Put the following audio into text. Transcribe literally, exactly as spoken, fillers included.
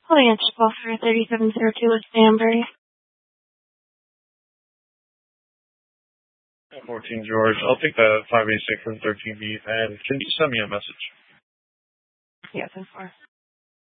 I'll answer call for thirty-seven zero two with Stanbury. fourteen George. I'll take the five eight six and thirteen B, and can you send me a message? Yeah, so far.